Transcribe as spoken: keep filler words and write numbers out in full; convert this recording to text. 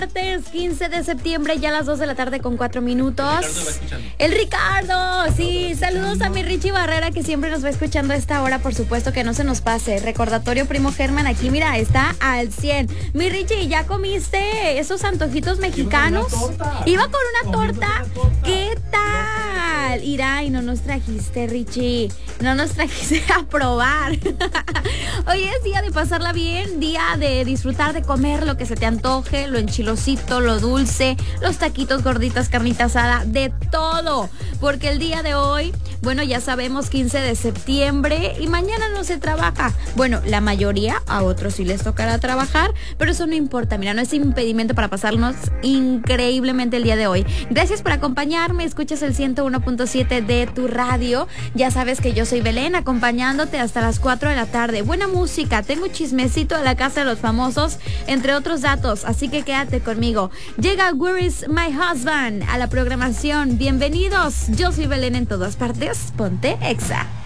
Martes quince de septiembre, ya a las dos de la tarde con cuatro minutos. El Ricardo, sí, saludos a mi Richie Barrera que siempre nos va escuchando a esta hora, por supuesto que no se nos pase. Recordatorio Primo Germán, aquí mira, está al cien. Mi Richie, ¿ya comiste esos antojitos mexicanos? Iba con una torta. ¿Qué tal? Irá, y no nos trajiste, Richie. No nos trajiste a probar. Hoy es día de pasarla bien, día de disfrutar de comer lo que se te antoje, lo enchilosito, lo dulce, los taquitos, gorditas, carnita asada, de todo. Porque el día de hoy, bueno, ya sabemos, quince de septiembre y mañana no se trabaja. Bueno, la mayoría, a otros sí les tocará trabajar, pero eso no importa. Mira, no es impedimento para pasarnos increíblemente el día de hoy. Gracias por acompañarme. Escuchas el ciento uno punto siete de tu radio. Ya sabes que yo soy Belén, acompañándote hasta las cuatro de la tarde. Buena música, tengo chismecito de la casa de los famosos, entre otros datos, así que quédate conmigo. Llega Where is my husband a la programación. Bienvenidos, yo soy Belén en todas partes. Ponte Exa.